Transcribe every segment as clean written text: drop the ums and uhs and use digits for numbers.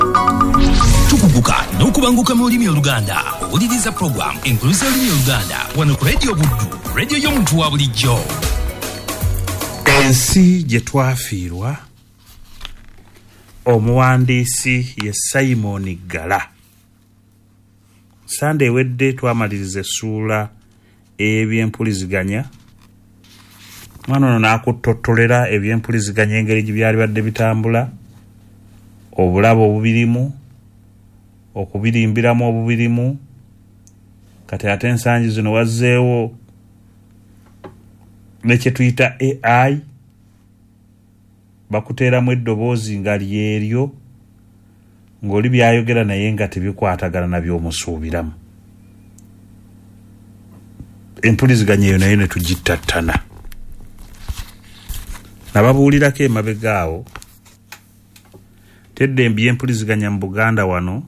Tukubuka n'okubanguka mu lulimi Oluganda. Owuliriza program enkulusa olulimi Oluganda wano ku Radio Buddu, radio y'omuntu wa bulijjo. Ensi gye twafiirwa, omuwandiisi ye Simon Gala. Sande ewedde twamaliriza essuula eby'empuliziganya. Mwana ono n'akuttotolera eby'empuliziganya engeri gye byali badde bitambula, obulabo obubirimu, okubirimbiramu obubirimu. Kati ate ensangi zino wazzeewo nekye tuyita AI, bakuteeramu eddoboozi nga lyeryo ng'oli byayogera naye nga tebikwatagana nabyomusuubiramu. Empuliziganya eyo nayo ne tugittattana. Nababuulirako emabegaawo tedde eby'empuliziganya mu Buganda wano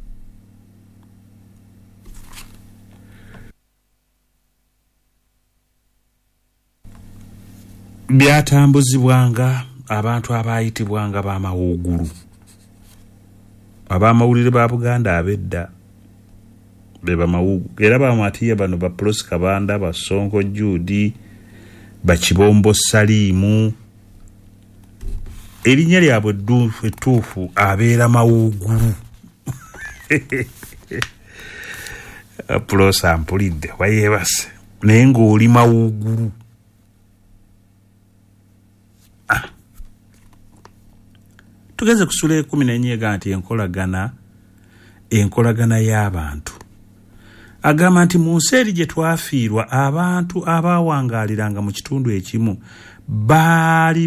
byatambuzibwanga abantu abaayitibwanga b'amawuugulu. Ab'amawulire ba Buganda abedda be bamawuugulu, era bamatiya bano ba Prosi Kabanda, ba Sonko Judy, ba Kibombo Salimu. Erinnya lyabwe ettuufu abeera mawuugulu. Prosi ampulidde wayeebase naye ng'oli mawuugulu. Tugeze ku ssula 14 ega nti enkolagana y'abantu. Agamba nti mu nsi eri gye twafiirwa abantu abaawangaaliranga mu kitundu ekimu baali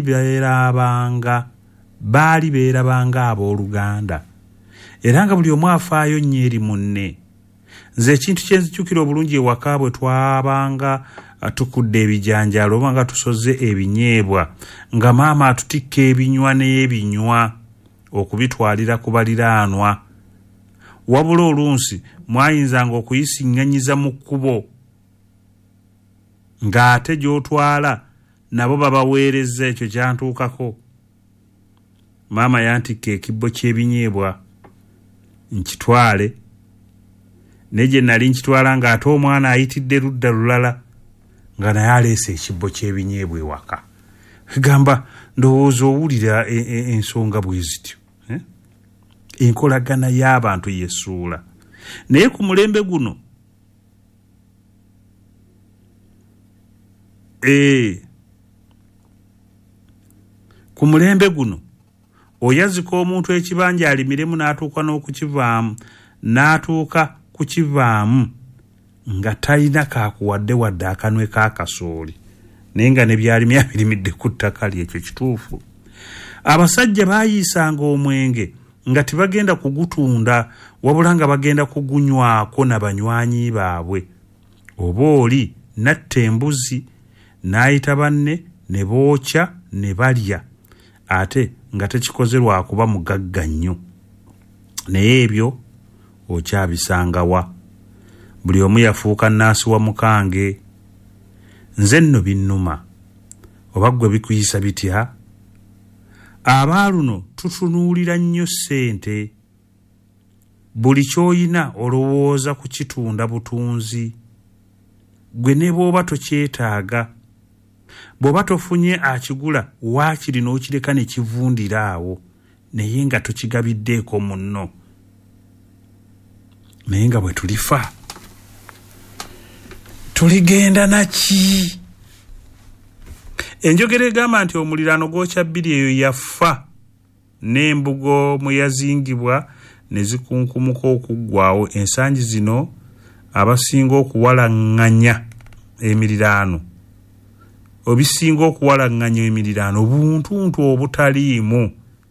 beerabanga abooluganda, era nga buli omu afaayo nnyo eri munne. Nze ekintu kye nzijukira obulungi ewaka bwe twabanga tukudde ebijanjaalo oba nga tusoze ebinyeebwa nga maama atutikka ebinywa n'ebinywa okubitwalira ku baliraanwa. Wabula olunsi mwayinzanga okuyisiŋŋanyiza mu kkubo ng'ate gy'otwala nabo babaweereza. Ekyo kyantuukako. Maama yantikka ekibbo ky'ebinyeebwa nkitwale, ne gye nali nkitwala ng'ate omwana ayitidde ludda lulala nga naye aleese ekibbo ky'ebinyeebwa ewaka. Gamba ndowooza owulira ensonga bwe zityo. Enkolagana y'abantu y'essuula. Naye ku mulembe guno ku mulembe guno oyazika omuntu ekibanja alimiremu n'atuuka kukivaamu nga talina kakuwadde wadde akanwe k'akasooli naye nga ne byalimi abirimidde ku ttaka lye. Ekyo kituufu. Abasajja baayisanga omwenge nga tebagenda kugutunda wabula nga bagenda kugunywako na banywanyi baabwe. Oba oli natta embuzi n'ayita banne ne bookya ne balya ate nga tekikoze lwakuba mugagga nnyo. Naye ebyo okyabisangawa. Buli omu yafuuka nnaasi wa mukange. Nze nno binnuma. Oba ggwe bikuyisa bitya? Abaaluno tutunuulira nnyo ssente. Buli ky'oyina olowooza kukitunda butunzi. Gwe ne bw'oba tokyetaaga, bw'oba tofunye akigula waakiri n'okireka ne kivundira awo naye nga tokigabiddeeko munno. Naye nga bwe tulifa tuligenda naki? Enjogera egamba nti omuliraano gwokya bbiri eyo yafa n'embugo mwe yazingibwa ne zikunkumuka okuggwaawo. Ensangi zino abasinga okuwalaŋŋanya emiriraano, obisinga okuwalaŋŋanya emiriraano buntuntu obutaliimu.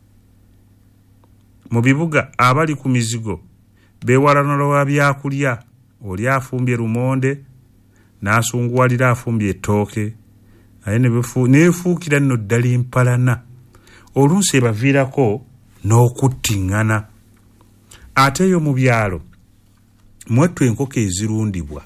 Mu bibuga abali ku mizigo beewalana lwa byakulya. Oli afumbye lumonde n'asunguwalira afumbye ettooke aye neefuukira nno ddala empalana. Olunsi ebaviirako n'okuttiŋŋana. Ate eyo mu byalo mwettu enkoko ezirundibwa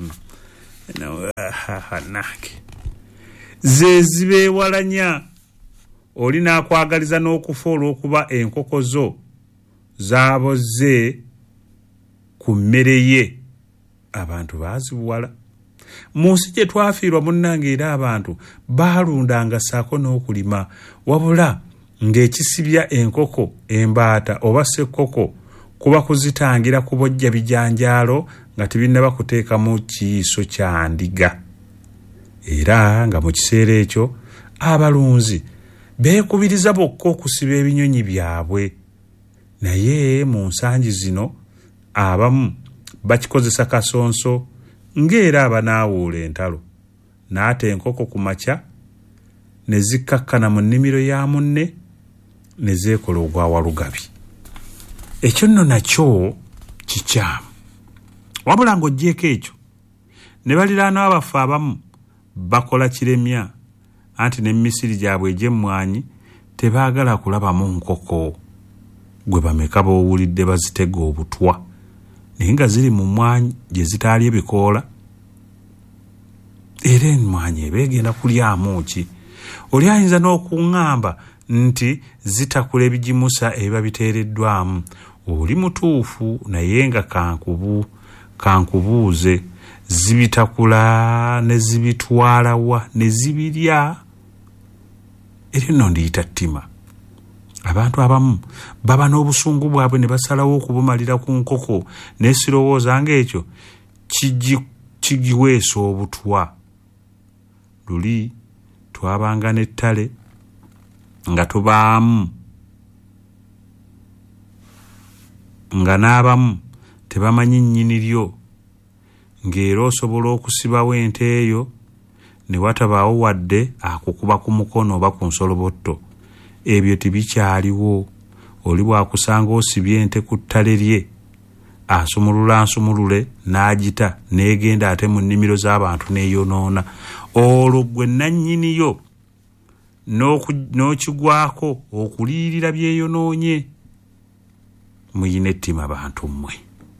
ze zibeewalanya. Oli n'akwagaliza n'okufa olw'okuba enkoko zo zaaboze ku mmere ye abantu baazibuwala. Mu nsi gye twafiirwa munnange era abantu baalundanga ssaako n'okulima wabula ng'ekisibya enkoko embaata oba ssekkoko kuba kuzitangira kubojja bijanjaalo nga tebinnaba kuteekamu kiyiso kya ndiga. Era nga mu kiseera ekyo abalunzi beekubiriza bokka okusiba ebinyonyi byabwe. Naye mu nsangi zino abamu bakikozesa kasonso ng'era abanaawuula entalo n'ate enkoko ku makya ne zikkakkana mu nnimiro ya munne ne zeekola ogwa walugabi. Ekyo nno nakyo kikyamu. Wabula ng'oggyeko ekyo ne baliraanwa abaffe abamu bakola kiremya anti n'emisiri gyabwe egy'emmwanyi tebaagala kulabamu nkoko. Gwe bameka b'owulidde bazitega obutwa naye nga ziri mu mmwanyi gye zitaalye ebikoola. Era emmwanyi eba egenda kulyamu ki? Oli ayinza n'okuŋŋamba nti zitakula ebigimusa ebiba biteereddwamu. Oli mutuufu naye nga kankubuuze zibitakula ne zibitwala wa ne zibirya? Era nno ndiyita ttima. Abantu abamu baba n'obusungu bwabwe ne basalawo okubumalira ku nkoko naye sirowooza ng'ekyo kigiweesa obutwa. Luli twabanga n'ettale nga tubaamu nga n'abamu tebamanyi nnyini lyo ng'era osobola okusibawo ente eyo ne watabaawo wadde akukuba ku mukono oba ku nsolobotto. Ebyo tibikyaliwo. Oli bwakusanga osibye ente ku ttale lye nsumulule n'agita n'egenda ate mu nnimiro z'abantu n'eyonoona, olwo gwe nannyini yo n'okigwako okuliyirira byeyonoonye. Muyina ettima bantu mmwe.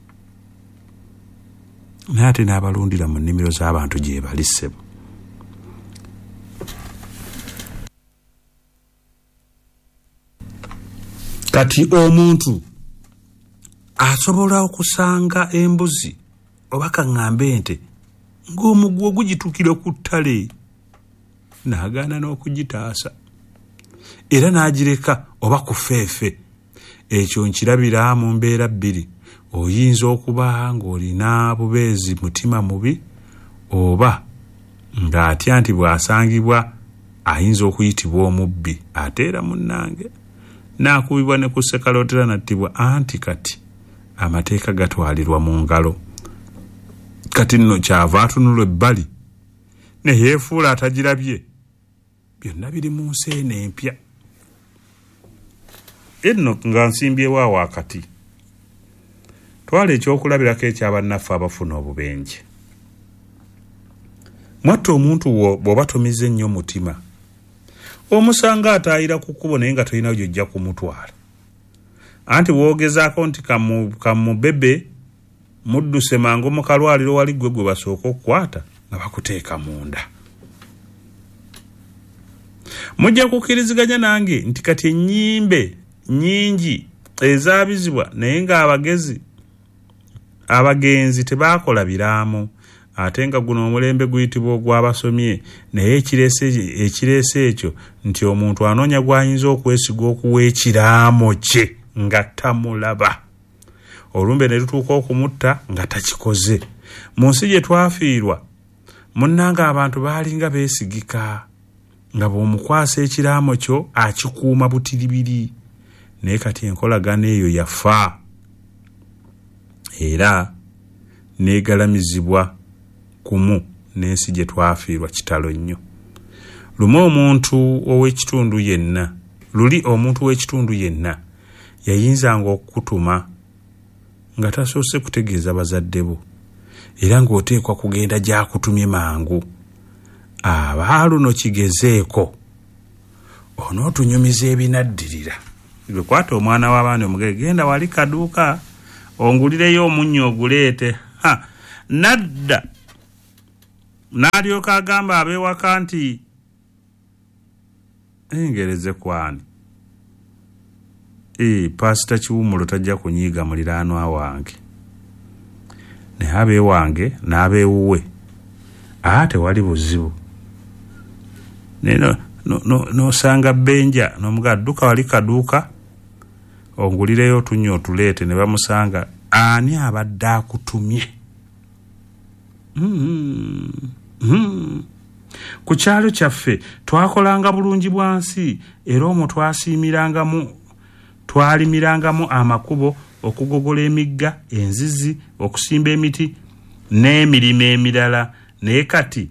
Naye ate n'abalundira mu nnimiro z'abantu gye bali ssebo. Kati omuntu asobola okusanga embuzi oba kaŋŋambe ente ng'omugwa gugitukira ku ttale n'agaana n'okugitaasa era n'agireka oba ku ffeefe. Ekyo nkirabira mu mbeera bbiri. Oyinza okuba ng'olina bubeezi mutima mubi oba ng'atya nti bw'asangibwa ayinza okuyitibwa omubbi ate era munnange n'akubibwa ne ku ssekalootera nattibwa anti kati amateeka gatwalirwa mu ngalo. Kati nno kyava atunula ebbali ne yeefuula atagirabye. Byonna biri mu nsi eno empya. Enno nga nsimbyewo awo akati. Twala ekyokulabirako ekyabannaffe abafuna obubenje. Mwatta omuntu bw'oba tomize nnyo mutima omusanga ataayira ku kkubo naye nga tolina gy'ojja kumutwala. Anti woogezaako nti kamubebe mudduse mangu mu kalwaliro wali gwe basooka okukwata nga bakuteeka munda. Mujja kukkiriziganya nange nti kati ennyimbe nnyingi ezaabizibwa naye nga abagenzi tebaakola biraamu ate nga guno omulembe guyitibwa ogw'abasomye naye ekireese ekyo nti omuntu anoonya gw'ayinza okwesiga okuwa ekiraamo kye nga tamulaba. Olumbe ne lutuuka okumutta nga takikoze. Mu nsi gye twafiirwa munnanga abantu baalinga beesigika nga bw'omukwasa ekiraamo kyo akikuuma butiribiri. Naye kati enkolagana eyo yafa era neegalamizibwa kumu n'ensi gye twafiirwa kitalo nnyo. Luli omuntu w'ekitundu yenna yayinzanga okukutuma nga tasoose kutegeeza bazadde bo era ng'oteekwa kugenda gy'akutumye mangu. Abaaluno kigezeeko onootunyumiza ebinaddirira. Gwe kwata omwana w'abaana omugere genda wali kaduuka ongulireyo omunnyo oguleete. Nadda n'alyoka agamba ab'ewaka nti engereze kwani Pastor Kiwumulo tajja kunyiiga muliraanwa wange ne abe wange n'abeewuwe tewali buzibu nosanga Benja n'omugadduka wali kaduuka ongulireyo otunnyo otuleete ne bamusanga ani abadde akutumye. Ku kyalo kyaffe twakolanga bulungi bwansi era omwo twalimirangamu amakubo, okugogola emigga, enzizi, okusimba emiti n'emirimu emirala. Naye kati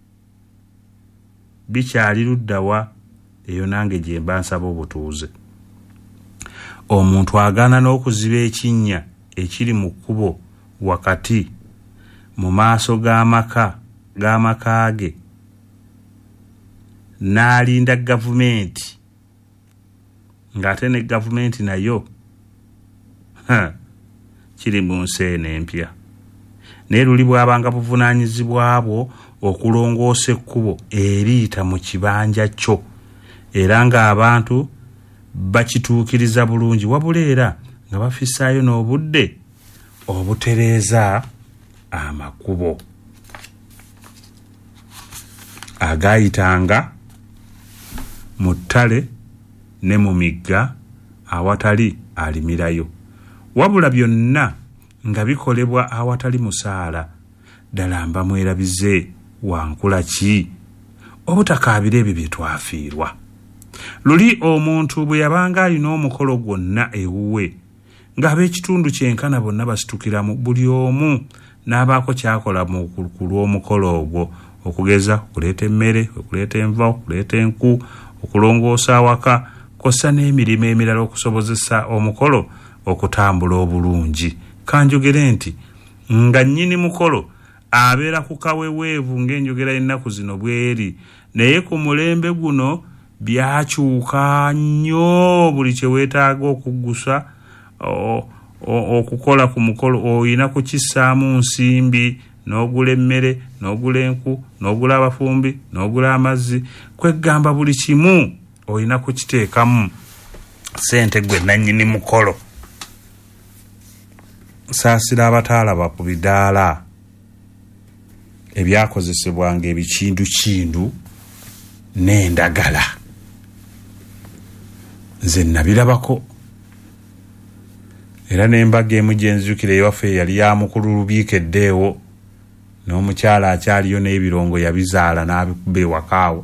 bikyali luddawa? Eyo nange gye mba nsaba obutuuze. Omuntu agaana n'okuziba ekinnya ekiri mu kkubo wakati mu maaso g'amaka ge n'alinda gavumenti, ng'ate ne gavumenti nayo kiri mu nseeno empya. Naye luli bwabanga buvunaanyizibwa bwo okulongoosa ekkubo eriyita mu kibanja kyo era ng'abantu bakituukiriza bulungi, wabula era nga bafissaayo n'obudde obutereeza amakubo agayitanga mu ttale ne mu migga awatali alimirayo, wabula byonna nga bikolebwa awatali musaala. Ddala mba mwerabize wankula ki obutakaabira ebyo bye twafiirwa. Luli omuntu bwe yabanga alina omukolo gwonna ewuwe ng'ab'ekitundu kyenkana bonna basitukiramu, buli omu n'abaako kyakola ku lw'omukolo ogwo, okugeza okuleeta emmere, okuleeta enva, okuleeta enku, okulongoosa awaka, kossa n'emirimu emirala okusobozesa omukolo okutambula obulungi. Kanjogere nti nga nnyini mukolo abeera ku kaweweevu ng'enjogera y'ennaku zino bweri, naye ku mulembe guno byakyuka nnyo. Buli kye weetaaga okuggusa okukola ku mukolo oyina kukissaamu nsimbi, n'ogula emmere, n'ogula enku, n'ogula abafumbi, n'ogula amazzi, kweggamba buli kimu oyina kukiteekamu ssente gwe nannyini mukolo. Saasira abataalaba ku bidaala ebyakozesebwanga ebikindukindu n'endagala. Nze nabirabako era n'embaga emu gye nzijukira ewaffe yali ya mukulu Lubiikeddeewo, n'omukyala akyaliyo n'ebirongo yabizaala n'abikuba ewakaawo.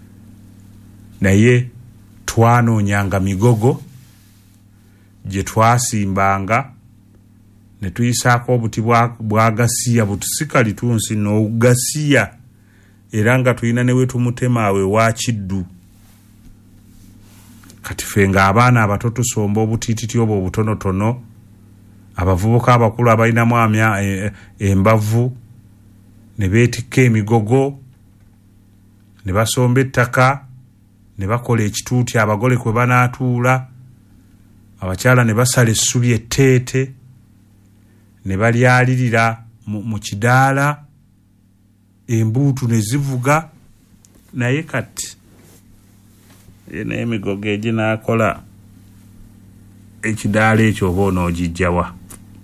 Naye twanoonyanga migogo gye twasimbanga ne tuyisaako obuti bwa gasiya, butusika litunsi n'ogasiya, era nga tulina ne wetumutema awe wa Kiddu. Kati ffe ng'abaana abato tusomba obutiititi obwo obutonotono, abavubuka abakulu abalinamu embavu ne beetikka emigogo, ne basomba ettaka, ne bakola ekituuti abagole kwe banaatuula, abakyala ne basala essubi etteete, ne balyalirira mu kidaala, embuutu ne zivuga. Naye kati n'emigogo eginaakola ekidaala ekyo oba onoogijjawa.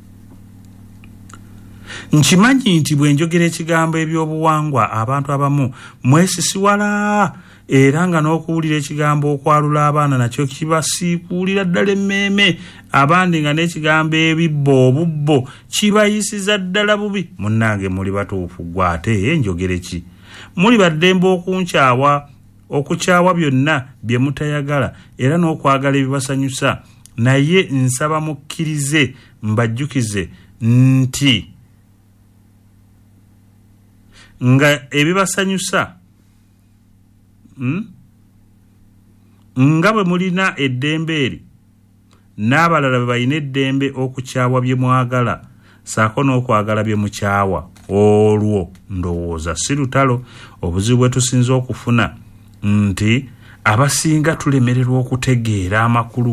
Nkimanyi nti bwe njogera ekigambo ebyobuwangwa abantu abamu mwesisiwala, era nga n'okuwulira ekigambo okwalula abaana nakyo kibasiikuulira ddala emmeeme, abandi nga n'ekigambo ebibbo obubbo kibayisiza ddala bubi. Munnange muli batuufu gwe ate njogere ki? Muli baddembe okunkyawa, okukyawa byonna bye mutayagala era n'okwagala ebibasanyusa, naye nsaba mukkirize mbajjukize nti nga ebibasanyusa nga bwe mulina eddembe eri, n'abalala bwe balina eddembe okukyawa bye mwagala saako n'okwagala bye mukyawa. Olwo ndowooza si lutalo. Obuzibu bwe tusinza okufuna nti abasinga tulemererwa okutegeera amakulu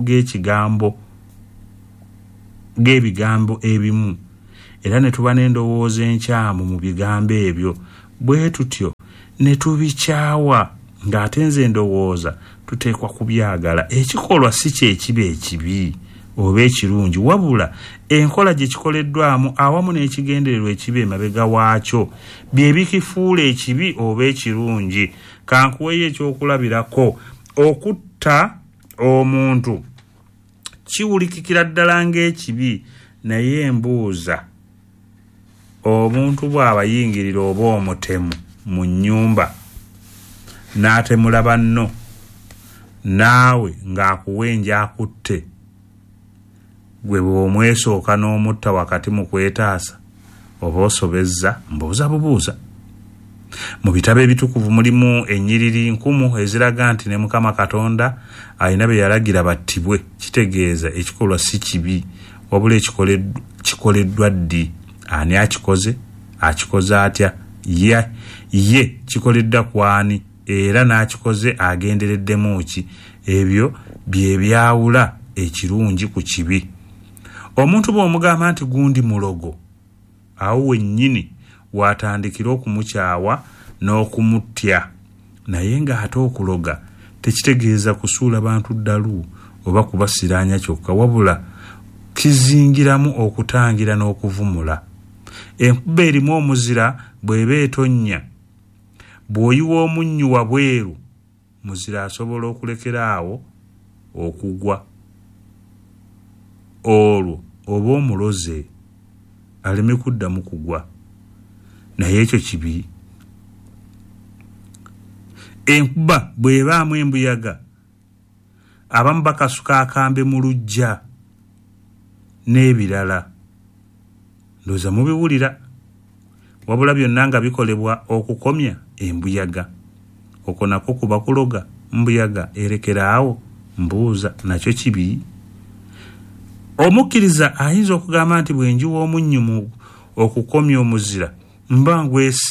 g'ebigambo ebimu, era ne tuba n'endowooza enkyamu mu bigambo ebyo, bwe tutyo ne tubikyawa ng'ate nze ndowooza tuteekwa kubyagala. Ekikolwa si kyekiba ekibi oba ekirungi, wabula enkola gye kikoleddwamu awamu n'ekigendererwa ekibi emabega waakyo bye bikifuula ekibi oba ekirungi. Kankuweyo ekyokulabirako. Okutta omuntu kiwulikikira ddala ng'ekibi, naye mbuuza omuntu bw'aba yingirira oba omutemu mu nnyumba n'atemula banno naawe ng'akuwenja akutte, gwe bw'omwesooka n'omutta wakati mu kwetaasa oba osobezza? Mbuuza bubuuza. Mu bitabo ebitukuvu mulimu ennyiriri nkumu eziraga nti ne Mukama Katonda alina bye yalagira battibwe. Kitegeeza ekikolwa si kibi, wabula kikoleddwa ddi, ani akikoze, akikoze atya, ye kikoleddwa kwani, era n'akikoze agendereddemu ki. Ebyo bye byawula ekirungi ku kibi. Omuntu bw'omugamba nti gundi mulogo, awo wennyini watandikira okumukyawa n'okumutya. Naye ng'ate okuloga tekitegeeza kusuula bantu ddalu oba kubasiraanya kyokka, wabula kizingiramu okutangira n'okuvumula. Enkuba erimu omuzira bw'eba etonnya, bw'oyiwa omunnyu wabweru, muzira asobola okulekera awo okugwa. Olwo oba omuloze aleme kuddamu kugwa, naye ekyo kibi. Enkuba bw'ebaamu embuyaga, abamu bakasuka akambe mu luggya n'ebirala. Ndowooza mubiwulira, wabula byonna nga bikolebwa okukomya embuyaga. Okwo nako kuba kuloga. Mbuyaga erekera awo, mbuuza nakyo kibi. Omukkiriza ayinza okugamba nti bwe njiwa omunnyu okukomya omuzira mba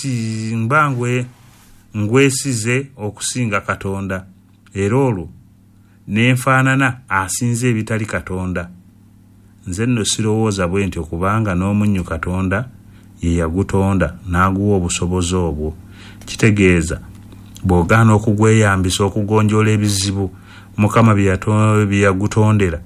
ngwesize okusinga Katonda, era olwo n'enfaanana asinze ebitali Katonda. Nze nno sirowooza bwe ntyo, kubanga n'omunnyu Katonda ye yagutonda n'aguwa obusobozi obwo. Kitegeeza bw'ogaana okugweyambisa okugonjoola ebizibu Mukama bye yagutondera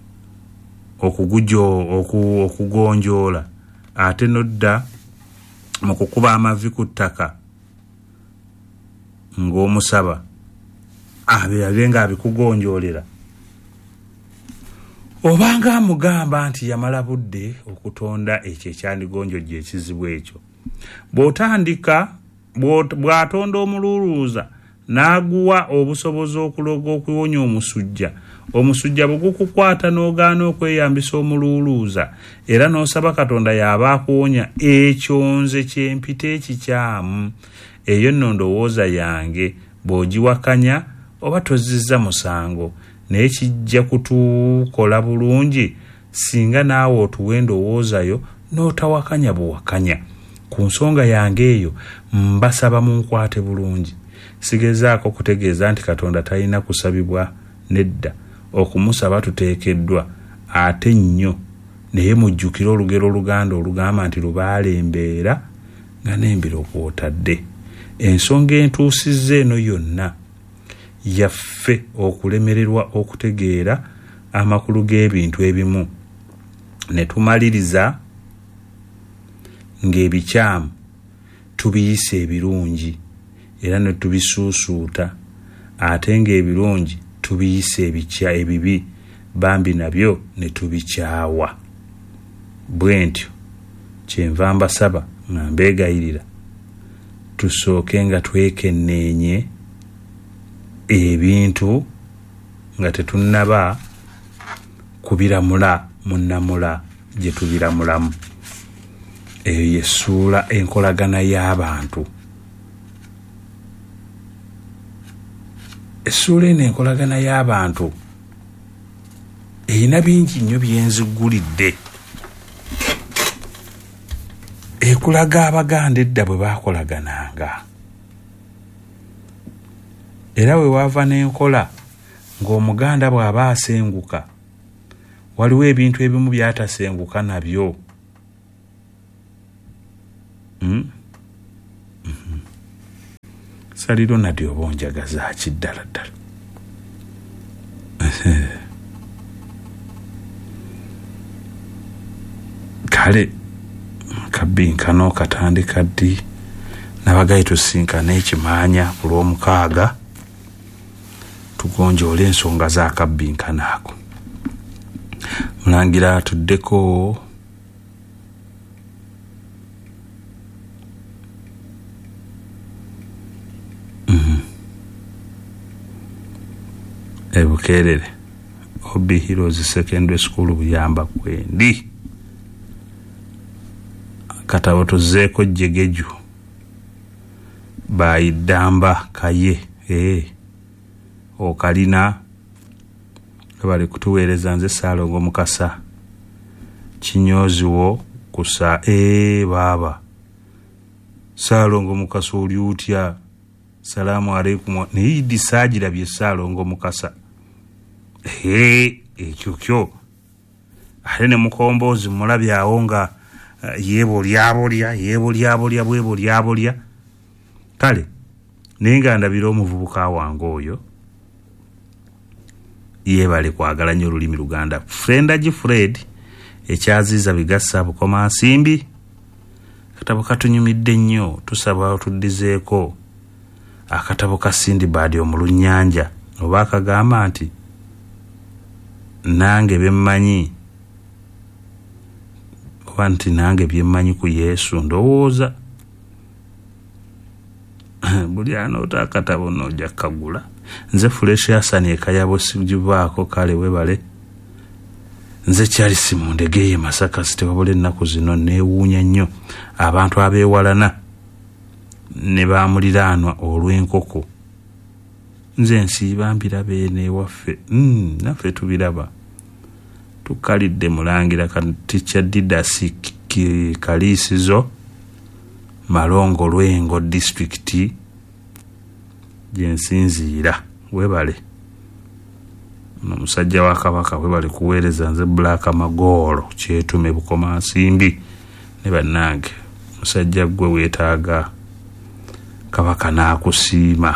okugonjoola, ate nodda mu kukuba amavi ku ttaka ng'omusaba abe nga abikugonjoolera, obanga amugamba nti yamala budde okutonda ekyo ekyandigonjojja ekizibu ekyo. Bw'atonda omululuuza n'aguwa obusobozi okuloga okuwonya omusujja, omusujja bwe gukukwata n'ogaana okweyambisa omululuuza era n'osaba Katonda y'aba akuwonya, ekyo nze kyempita ekikyamu. Eyo nno ndowooza yange, bw'ogiwakanya oba tozizza musango, naye kijja kutukola bulungi singa naawe otuwa endowoozayo n'otawakanya buwakanya. Ku nsonga yange eyo mbasaba munkwate bulungi. Sigezaako kutegeeza nti Katonda talina kusabibwa, nedda. Okumusaba tuteekeddwa ate nnyo, naye mujjukire olugero Oluganda olugamba nti lubaala embeera nga n'embiro kw'otadde. Ensonga entuusizza eno yonna yaffe okulemererwa okutegeera amakulu g'ebintu ebimu, ne tumaliriza ng'ebikyamu tubiyisa ebirungi era ne tubisuusuuta, ate ng'ebirungi tubiyisa ebibi, bambi nabyo ne tubikyawa. Bwe ntyo kyenva mbasaba nga mbeegayirira tusooke nga twekenneenye ebintu nga tetunnaba kubiramula munnamula gye tubiramulamu. Eyo yessuula enkolagana y'abantu. Essuula eno enkolagana y'abantu erina bingi nnyo byenzigulidde. Ekulaga Abaganda edda bwe baakolagananga, era we wava n'enkola ng'Omuganda bw'aba asenguka waliwo ebintu ebimu by'atasenguka nabyo. saliro nadi obonjagaza kiddala ddala. Kale kabinkano katandika ddi nabagayi tusinkana ekimanya ku lw'omukaaga tugonjoola ensonga za kabinkana ako. Mulangira atuddeko Bukerere Obi Heroes Secondary School Buyamba Kwendi katabo tuzeeko Jegeju Baidamba Kaye Okalina bali kutuweereza nze Saalongo Mukasa Kinyoziwo kusa baba Saalongo Mukasa oli utya salamu alaikum niidi sajira bye Saalongo Mukasa ekyo alene mukombozi mulabyawo nga yeboolyabolya bweboolyabolya kale naye nga ndabira omuvubuka wange oyo yebale kwagala nnyo olulimi Luganda. Friend Fred ekyaziiza bigassa bukoma nsimbi akatabo katunyumidde nnyo tusaba tuddizeeko akatabo ka Sindibad omulunnyanja oba akagamba nti nange bemmanyi oba nti nange byemmanyi ku Yesu ndowooza buli anoota akatabo nojja kagula. Nze Fresh Hassan ekayabo sigivaako kale webale nze kyali simundegeye Masaka sitewabule ennaku zino neewuunya nnyo abantu abeewalana ne bamuliraanwa olw'enkoko. Nze nsiiba mbiraba ewaffe naffe tubiraba tukalidde Mulangira Katicha Didas Kaliisizo Malongo Lwengo District gyensinziira webale omusajja wa Kabaka webale kuweereza nze Black Magoro kyetume bukoma nsimbi ne bannange musajja gwe weetaaga Kabaka n'akusiima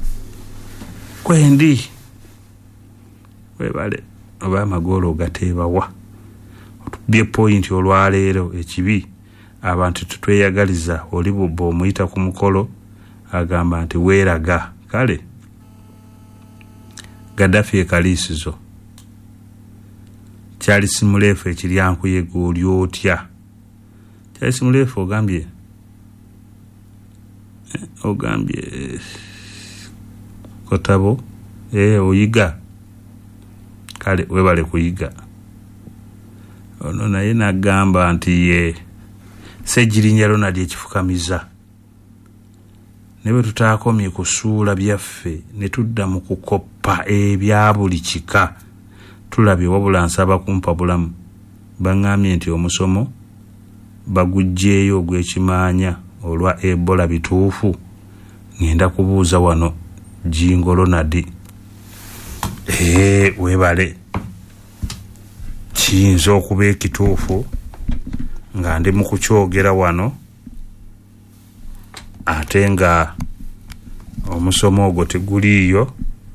kwendi webale oba Magoro gateebawa otubye point olwaleero ekibi abantu tutweyagaliza oli bubbo omuyita ku mukolo agamba nti weeraga kale Gaddafi Kaliisizo kyali simuleefu ekiryankuyega oli otya kyali simuleefu ogambye kotabo oyiga kale webale kuyiga ono naye nagamba nti ye Sejjirinya Ronald ekifukamiza ne bwe tutaakomye kusuula byaffe ne tudda mu kukoppa ebya buli kika tulabye wabula nsaba kumpa bulamu baŋŋambye nti omusomo bagugjeeyo ogw'ekimaanya olwa Ebola bituufu ngenda kubuuza wano Jingo Ronald webale kiyinza okuba ekituufu nga ndi mu kukyogera wano ate nga omusomo ogwo teguliiyo.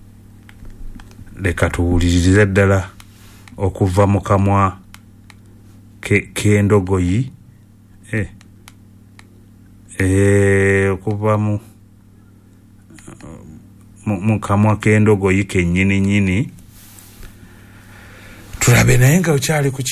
Leka tuwuliririze ddala okuva mu kamwa k'endogoyi okuva mu kamwa k'endogoyi kennyini tulabe naye nga ukyali ku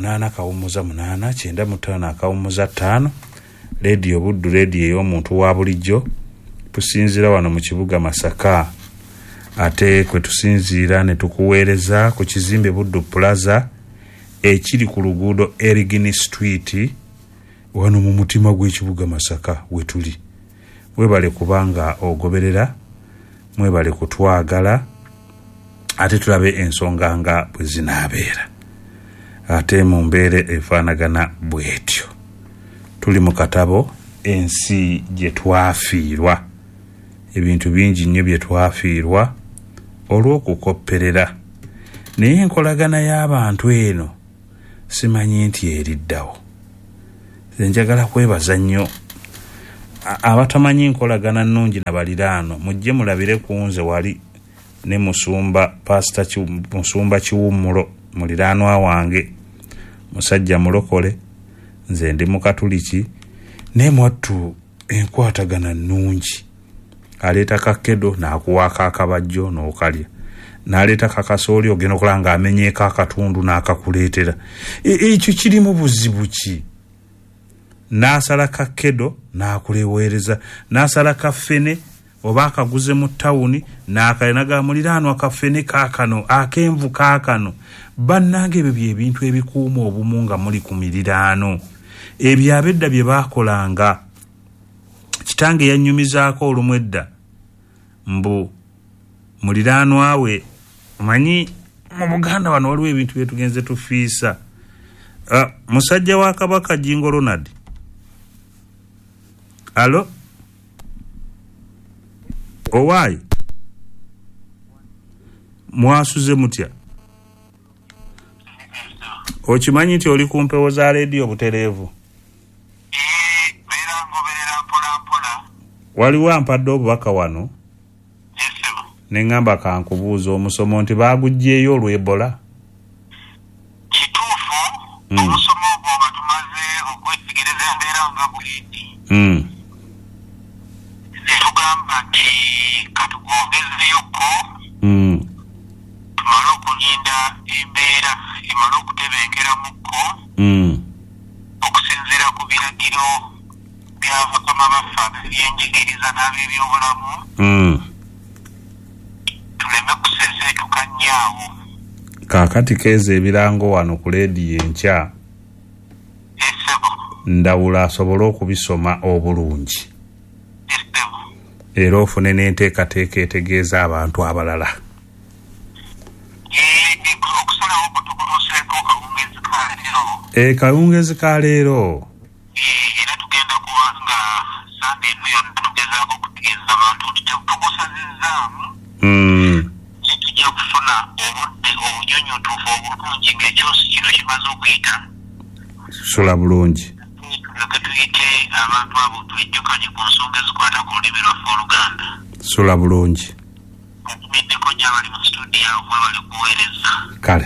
98.8 Radio Buddu radio ey'omuntu wa bulijjo tusinzira wano mu kibuga Masaka ate kwe tusinzira ne tukuweereza ku kizimbe Buddu Plaza ekiri ku luguudo Erigini Street wano mu mutima gw'ekibuga Masaka wetuli. Webale kubanga ogoberera mwebale kutwagala ate tulabe ensonga nga bwe zinaabeera ate mu mbeere efaanagana bwetyo. Tuli mu katabo ensi gye twafiirwa ebintu bingi nnyo bye twafiirwa olw'okukopperera naye enkolagana y'abantu eno simanyi nti eriddawo. Nze njagala kwebaza nnyo abatamanyi nkolagana nnungi na baliraano mujje mulabire kunze wali ne musumba musumba Kiwummulo muliraanwa wange musajja mulokole nze ndi mukatuliki ne mwattu enkwatagana nnungi aleeta kakedo n'akuwaako akabajjo n'okalya n'aleeta kakasooli ogenda okulanga amenyeeko akatundu n'akakuleetera ekyo kirimu buzibu ki n'asala kakedo n'akuleweereza n'asala kafene oba akaguze mu tawuni n'akayenaga muliraanwa kafene kaakano akenvu kaakano bannange ebyo byebintu ebikuuma obumu nga muli ku miriraano ebyo abedda bye baakolanga kitange yannyumizaako olumu edda mbu muliraanwa we manyi mu Buganda wano waliwo ebintu bye tugenze tufiisa musajja wa Kabaka Jingo Ronald alo owaayi mwasuze mutya okimanyi nti oli ku mpewo za leediyo butereevu waliwo ampadde obubaka wano ne ngamba kankubuuza omusomo nti baagugyeeyo olw'Ebola kituufu omusomo ogwo batumaze okwetegereza embeera nga bulidi netugamba nti katugongezeyoko tumale okulinda embeera emale okutebenkeramukko okusinziira ku biragiro bya bakama baffe ab'ebyenjigiriza n'ab'ebyobulamu tuleme kuseseetuka nnyaawo kaakati keeza ebirango wano ku leediyo enkya ndawula asobole okubisoma obulungi era ofune n'enteekateeka etegeeza abantu abalala okusalawo kutuguloseeko kawungezi ka leero kawungezi ka leero era tugenda kubanga sande eno yonna tugezaako okutegeeza abantu nti tugusazizaamu tujja kufuna obudde obunyonyotuufu obulungi ng'ekyosi kino kimaze okuyita sula bulungi tulyoke tuyite abantu abo twejjukanye ku nsonga ezikwata ku lulimi lwaffe Oluganda sula bulungi atumiddeko nnyo abali mu studio awo bali kuweereza kale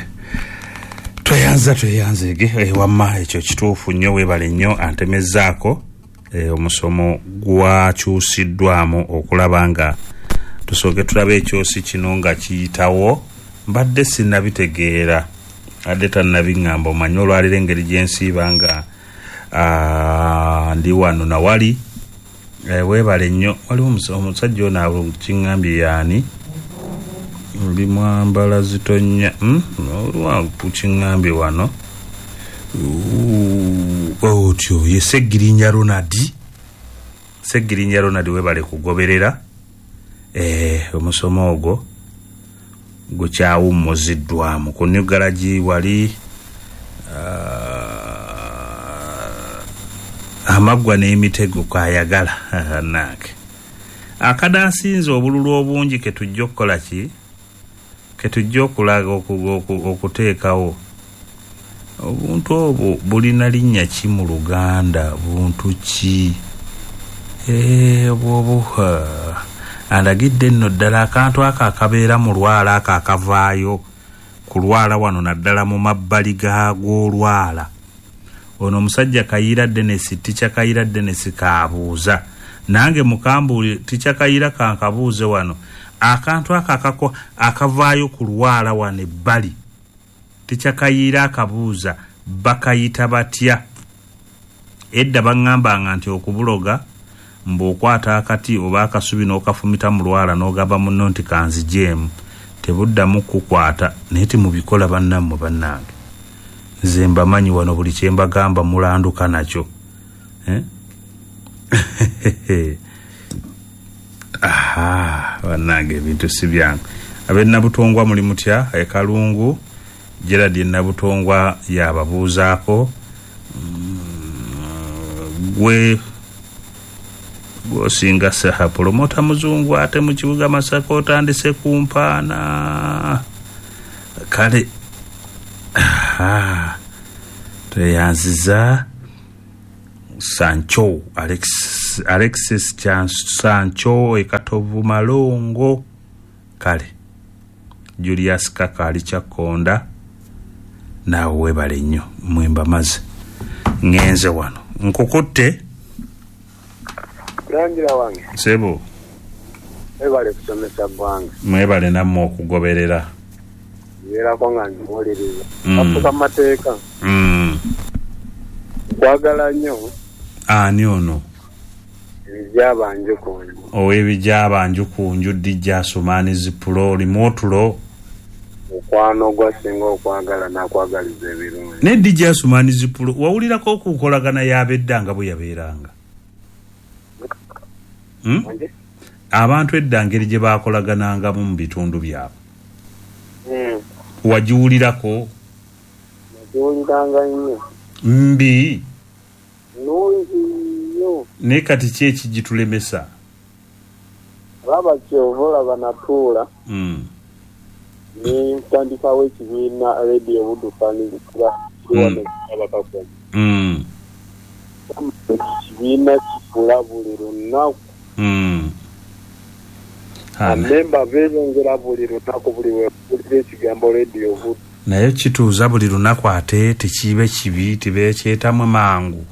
tweyanze wamma ekyo kituufu nnyo weebale nnyo antemezzaako omusomo gwakyusiddwamu okulaba nga tusooke tulabe ekyosi kino nga kiyitawo mbadde sinnabitegeera adde tannabiŋŋamba omanyi olwaliro engeri gyensiiba nga ndi wano nawali weebale nnyo waliwo omusajja ono kiŋŋambye yaani oli mwambala zitonya olwa kukiŋŋambye wano otyo ye Seggirinya Ronald weebale kugoberera omusomo ogwo gukyawummuziddwamu ku New Garage wali amaggwa n'emitego kwayagala nange akadansinze obululu obungi ketujja okukola ki ketujja okulaga okuteekawo obuntu obwo bulina linnya ki mu Luganda buntu ki bwobuha andagidde nno ddala akantu ako akabeera mu lwala ako akavaayo ku lwala wano naddala mu mabbali g'olwala ono omusajja Kayiira Dennis Ticha Kayiira Dennis kaabuuza nange mukambule Ticha Kayiira kankabuuze wano akantu ako akavaayo ku lwala wano ebbali Ticha Kayiira akabuuza bakayita batya edda baŋŋambanga nti okubuloga mb'okwata akati oba akasubi n'okafumita mu lwala n'ogamba munno nti kanzijeemu tebuddamu kukwata naye timubikola bannammwe bannange nze mbamanyi wano buli kye mbagamba mulanduka nakyo bannange ebintu si byange ab'e Nabutongwa muli mutya Kalungu Gerard Nabutongwa yababuuzaako gwe gwosinga saha promota muzungu ate mu kibuga Masaka otandise kumpaana kale tweyanziza Sancho Alexis Sancho ekatovu malongo kale Julius Kaka alichakonda nawe webale nnyo mwemba maze ngenze wano nkukutte Rangira wange sebo ebale kusomesa bwange mwebale namwe okugoberera era ko nga ndimuliriza afuka mateeka kwagala nnyo ani ono ebijaabanjukunju ow'ebijaabanjukunju dijja Asumani Zippulo olimotulo okwano gwasinga okwagala nakwagaliza ebirungi ne dijja Asumani Zippulo wawulirako okukolagana yabeddanga bwe yabeeranga abantu edda ngeri gye baakolaganangamu mu bitundu byabwe wagiwulirako nagiwuliranga nnyo mbi nungi nnyo naye kati ki ekigitulemesa baba kyovola banatuula nintandikawo ekibiina radio budufani kuba kiwanekabakakoma ekibiina kikula buli lunaku amemba beeyongera buli lunaku buli wepulira ekigambo radio budu naye kituuza buli lunaku ate tekiibe kibi tibeekyetamu mangu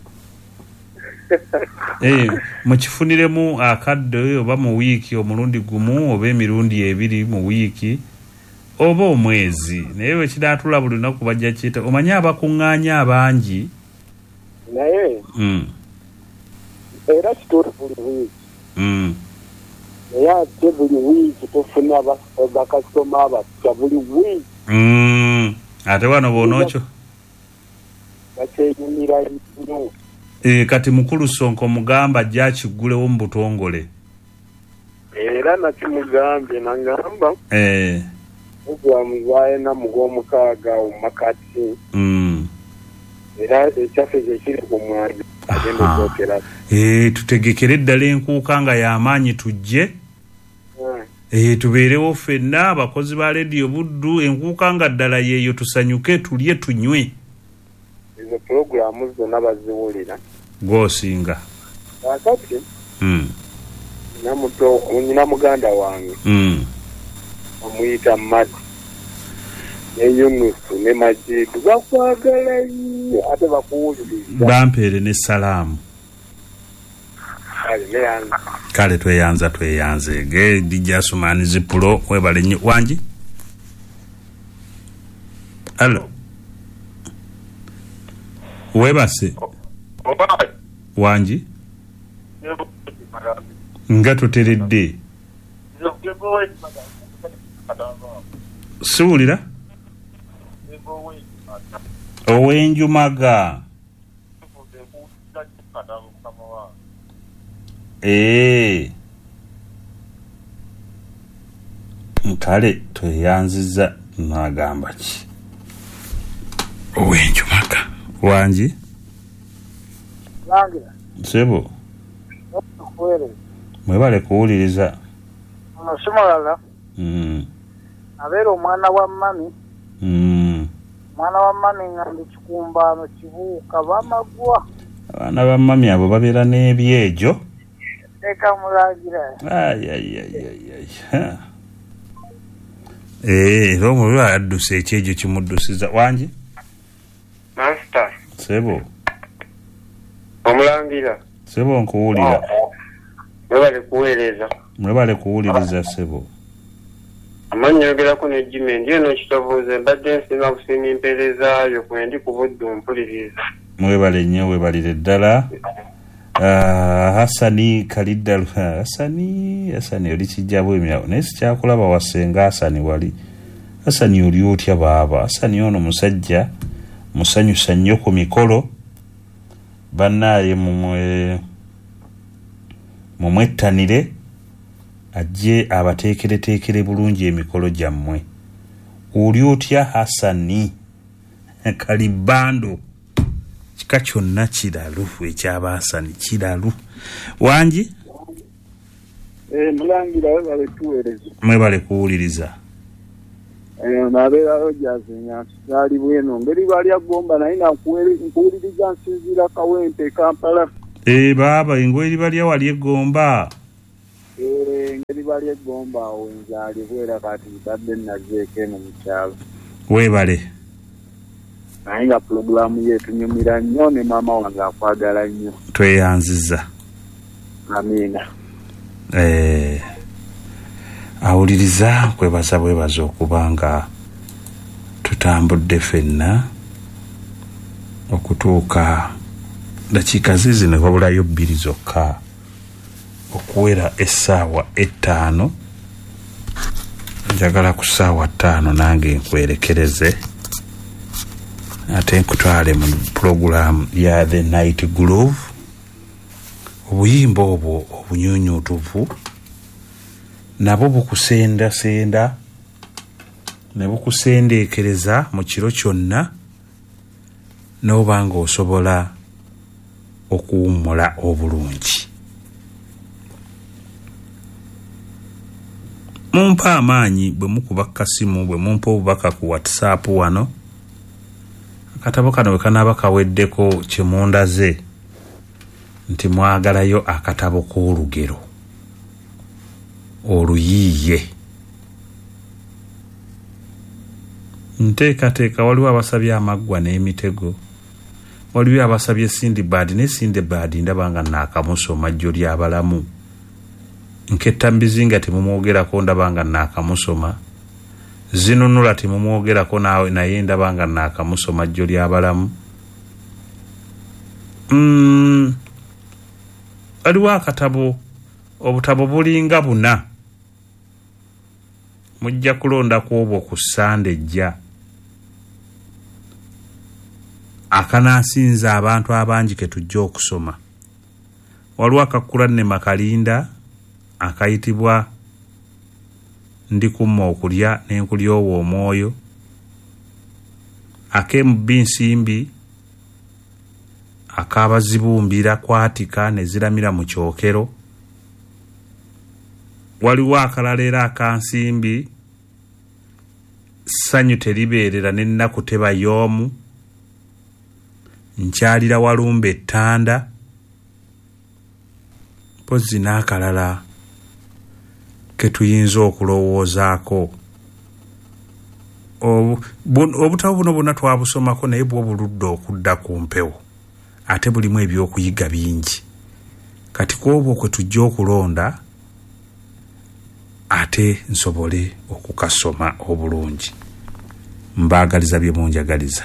mukifuniremu akadde oba mu wiiki omulundi gumu oba emirundi ebiri mu wiiki oba omwezi naye wekinaatula buli lunaku bajja kyeta omanye abakuŋŋaanya abangi naye era kituufu buli wiiki naye ate buli wiiki tufuna bakasitoma abapya buli wiiki ate wano bonookyo bakyeyumira nnyo kati mukulu Sonko mugamba ajja akiggulewo mu butongole era nakimugambye nangamba ogwamuzayena mugw'omukaaga omumakati era ekyaffe kyekiri ku mwanju agenda okwokera tutegekere eddala enkuuka nga y'amaanyi tujje tubeerewo ffenna abakozi ba Radio Buddu enkuuka nga ddala yeeyo tusanyuke tulye tunywe ezo pulogulaamu zonna baziwulira gw'osinga kakati nyina muganda wange omuyita Mati ne Yunusu ne Majidu bakwagala nnyo ate bakuwuliriza bampeere ne salaamu kale tweyanze ge dijja Asumani Zippulo webale nnyo wangi allo webase wangi nga tuteredde siwulira ow'enjumaga kale tweyanziza nagamba ki ow'enjumaga wangi sebo mwebale kuwuliriza simulala abeera omwana wa mami nga ndi kikumbaano kibuuka bamagwa abaana ba mami abo babeera n'ebyejo teeka mulangira era omululu addusa ekyejo kimuddusiza wangi Master sebo omulangira sebo nkuwulira mwebale kuwuliriza sebo amanyongerako ne Jimendi eno kitabuuze mbadde nsinga kusiima impeerezaayo kwendi ku Buddu mpuliriza mwebale nnyo webalire ddala Hasani Kalidda Hasani oli kijjabwe emyawo naye sikyakulaba wasenga Hasani wali Hasani oli otya baaba Hasani ono musajja musanyusa nnyo ku mikolo bannaaye mumwettanire ajje abateekereteekere bulungi emikolo gyammwe oli otya Hasani Kalibando kika kyonna kiralu ekyaba Hasani kiralu wangi mulangira webale tuweereza mwebale kuwuliriza nabeera Rogers Nyansi bweno ngeri bali agomba naye nkuwuliriza nsinziira Kawempe Kampala. Baba engweri bali wali egomba. Ngeri bali egomba awo nzaali bwera kati badde nazeeko eno mu kyalo. Weebale. Naye nga pulogulaamu yeetunyumira nnyo ne maama wange akwagala nnyo. Tweyanziza. Amiina. Awuliriza kwebaza okubanga tutambudde ffenna okutuuka dakiika zino wabulayo 2 zokka okuwera essaawa 5. Njagala ku ssaawa 5 nange nkwerekereze ate nkutwale mu pulogulaamu ya The Night Groove. Obuyimba obwo obunyuunyuutuvu nabo bukusendasenda ne bukusendeekereza mu kiro kyonna n'oba nga osobola okuwummula obulungi. Mumpa amaanyi bwe mukuba kasimu, bwe mumpa obubaka ku WhatsApp wano. Akatabo kano kanaaba kaweddeko kyemundaze nti mwagalayo akatabo k'olugero oluyiiye. Nteekateeka waliwo abasabye amaggwa n'emitego, waliwo abasabye Sindibad ne Sindibad ndaba nga naakamusoma jjo ly'abalamu. Nketta Mbizinga temumwogerako ndaba nga naakamusoma. Zinunula temumwogerako naye ndaba nga naakamusoma jjo ly'abalamu. Waliwo akatabo, obutabo bulinga 4 mujja kulonda ku obwo ku Sande ejja akanaasinza abantu abangi ke tujja okusoma. Waliwo akakulanne Makalinda akayitibwa Ndikumma okulya n'enkulyowo omwoyo, ak'Emubbi Nsimbi akabazibumbira kwatika ne ziramira mu kyokero. Waliwo akalala era akansimbi ssanyu teribeerera n'ennaku teba y'omu, nkyalira walumba ettanda. Mpozi n'akalala ke tuyinza okulowoozaako. Obutabo buno bwonna twabusomako naye bwo buludde okudda ku mpewo, ate bulimu ebyokuyiga bingi. Kati kwobwo kwe tujja okulonda ate nsobole okukasoma obulungi. Mbaagaliza bye munjagaliza.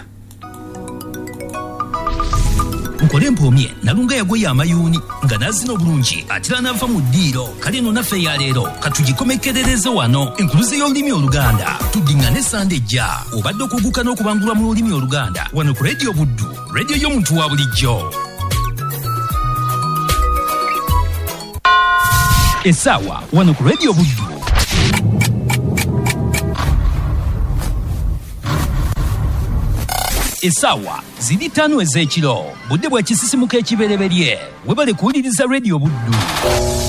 Nkole mpomye nalunga yagoye amayuuni nga nazina obulungi atira nava mu ddiiro. Kale no naffe ya leero katugikomekerereze wano enkuluze y'olulimi Oluganda tuddiŋŋane Sande ejja. Obadde okuguka n'okubangulwa mu lulimi Oluganda wano ku Radio Buddu, radio y'omuntu wa bulijjo. Essaawa wano ku Radio Buddu. Essaawa ziri 5 ez'ekiro, budde bwa kisisimuka ekibereberye. Webale kuwuliriza Radio Buddu.